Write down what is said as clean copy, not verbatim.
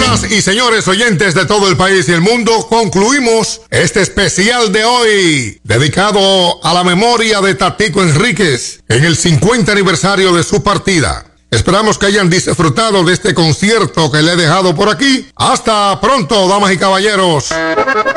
Señoras y señores oyentes de todo el país y el mundo, concluimos este especial de hoy dedicado a la memoria de Tatico Enríquez en el 50 aniversario de su partida. Esperamos que hayan disfrutado de este concierto que le he dejado por aquí. Hasta pronto, damas y caballeros.